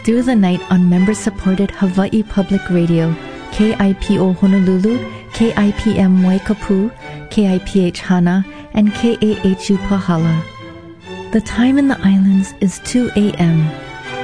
Through the night on member-supported Hawaii Public Radio, KIPO Honolulu, KIPM Waikapu, KIPH Hana, and KAHU Pahala. The time in the islands is 2 a.m.